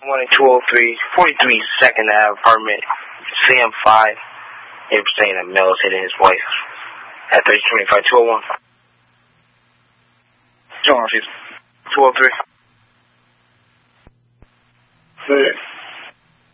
1 and 203, 43 Second Ave apartment, Sam 5. They were saying that Mel was hitting his wife at 3025 201. 203. 203.